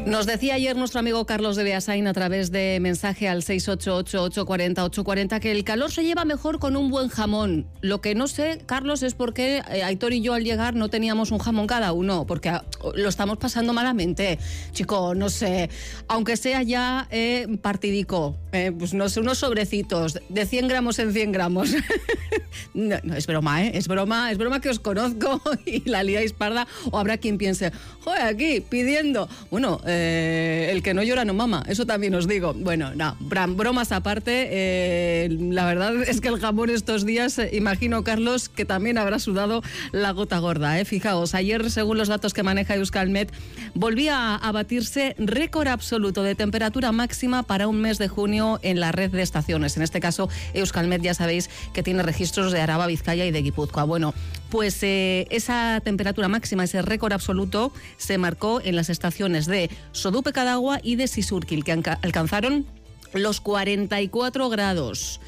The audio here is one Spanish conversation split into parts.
Nos decía ayer nuestro amigo Carlos de Beasain a través de mensaje al 688-840-840 que el calor se lleva mejor con un buen jamón. Lo que no sé, Carlos, es por qué Aitor y yo al llegar no teníamos un jamón cada uno, porque lo estamos pasando malamente. Chico, no sé, aunque sea ya partidico, pues no sé, unos sobrecitos de 100 gramos en 100 gramos. No, es broma, es broma que os conozco y la liáis parda, o habrá quien piense, joder, aquí pidiendo. Bueno, el que no llora no mama, eso también os digo. Bueno, no, bromas aparte, la verdad es que el jamón estos días, imagino, Carlos, que también habrá sudado la gota gorda. Fijaos, ayer, según los datos que maneja Euskalmet, volvía a batirse récord absoluto de temperatura máxima para un mes de junio en la red de estaciones. En este caso, Euskalmet, ya sabéis que tiene registros de Araba, Vizcaya y de Guipúzcoa. Bueno, pues esa temperatura máxima, ese récord absoluto, se marcó en las estaciones de Sodupe Cadagua y de Sisurquil, que alcanzaron los 44 grados.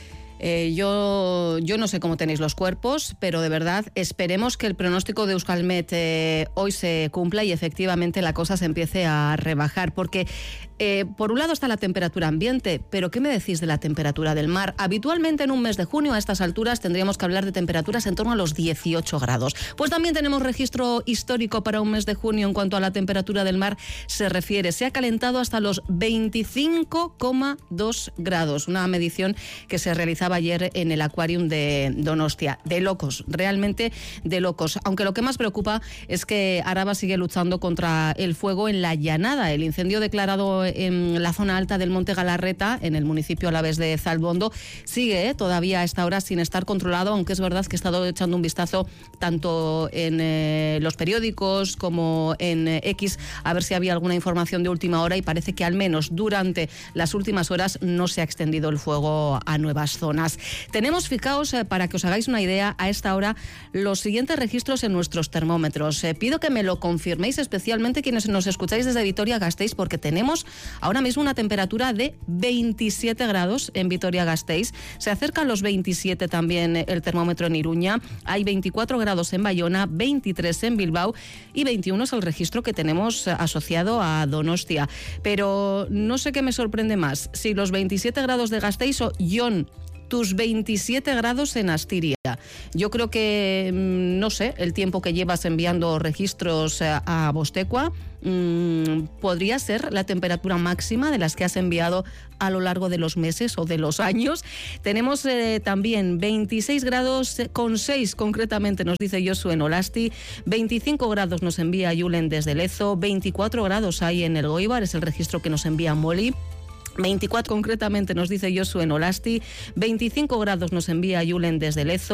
Yo no sé cómo tenéis los cuerpos, pero de verdad esperemos que el pronóstico de Euskalmet hoy se cumpla y efectivamente la cosa se empiece a rebajar, porque por un lado está la temperatura ambiente, pero ¿qué me decís de la temperatura del mar? Habitualmente en un mes de junio a estas alturas tendríamos que hablar de temperaturas en torno a los 18 grados. Pues también tenemos registro histórico para un mes de junio en cuanto a la temperatura del mar se refiere. Se ha calentado hasta los 25,2 grados, una medición que se realizaba ayer en el Aquarium de Donostia. De locos, realmente de locos. Aunque lo que más preocupa es que Araba sigue luchando contra el fuego en la Llanada. El incendio declarado en la zona alta del Monte Galarreta, en el municipio alavés de Zalbondo, sigue todavía a esta hora sin estar controlado, aunque es verdad que he estado echando un vistazo tanto en los periódicos como en X a ver si había alguna información de última hora, y parece que al menos durante las últimas horas no se ha extendido el fuego a nuevas zonas. Tenemos, fijaos, para que os hagáis una idea, a esta hora los siguientes registros en nuestros termómetros. Pido que me lo confirméis, especialmente quienes nos escucháis desde Vitoria-Gasteiz, porque tenemos ahora mismo una temperatura de 27 grados en Vitoria-Gasteiz. Se acerca a los 27 también el termómetro en Iruña. Hay 24 grados en Bayona, 23 en Bilbao y 21 es el registro que tenemos asociado a Donostia. Pero no sé qué me sorprende más, si los 27 grados de Gasteiz o Jon, tus 27 grados en Astiria. Yo creo que, no sé, el tiempo que llevas enviando registros a Bostecua, podría ser la temperatura máxima de las que has enviado a lo largo de los meses o de los años. Tenemos también 26 grados con 6 concretamente, nos dice Josu en Olasti, 25 grados nos envía Julen desde Lezo, 24 grados hay en el Goibar, es el registro que nos envía Moli. 24 concretamente nos dice Josu en Olasti, 25 grados nos envía Julen desde Lezo.